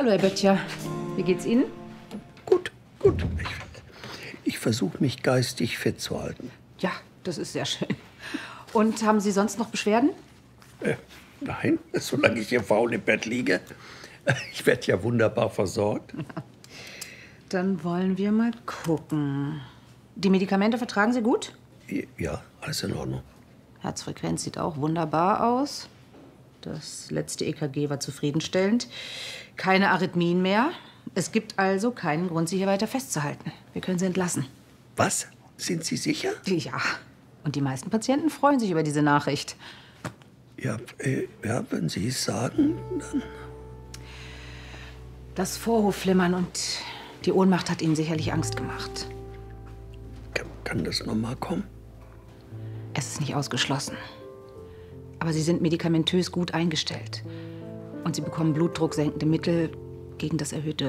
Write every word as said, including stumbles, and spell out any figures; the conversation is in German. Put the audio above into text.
Hallo, Herr Böttcher. Wie geht's Ihnen? Gut, gut. Ich, ich versuche, mich geistig fit zu halten. Ja, das ist sehr schön. Und haben Sie sonst noch Beschwerden? Äh, nein, solange ich hier faul im Bett liege. Ich werde ja wunderbar versorgt. Dann wollen wir mal gucken. Die Medikamente vertragen Sie gut? Ja, alles in Ordnung. Herzfrequenz sieht auch wunderbar aus. Das letzte E K G war zufriedenstellend. Keine Arrhythmien mehr. Es gibt also keinen Grund, Sie hier weiter festzuhalten. Wir können Sie entlassen. Was? Sind Sie sicher? Ja. Und die meisten Patienten freuen sich über diese Nachricht. Ja, äh, ja, wenn Sie es sagen, dann... Das Vorhofflimmern und die Ohnmacht hat Ihnen sicherlich Angst gemacht. Kann, kann das noch mal kommen? Es ist nicht ausgeschlossen. Aber Sie sind medikamentös gut eingestellt. Und Sie bekommen blutdrucksenkende Mittel gegen das erhöhte